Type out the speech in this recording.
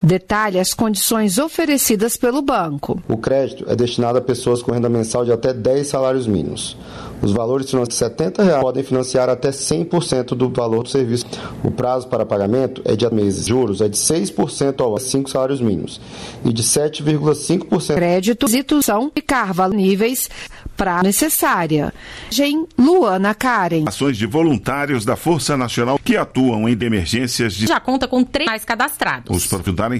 detalha as condições oferecidas pelo banco. O crédito é destinado a pessoas com renda mensal de até 10 salários mínimos. Os valores financeiros de R$70 podem financiar até 100% do valor do serviço. O prazo para pagamento é de meses. Juros é de 6% ao 5 salários mínimos e de 7,5%. Créditos são ficar níveis para necessária. Luana Karen. Ações de voluntários da Força Nacional que atuam em emergências de... Já conta com 3 mais cadastrados. Os proprietários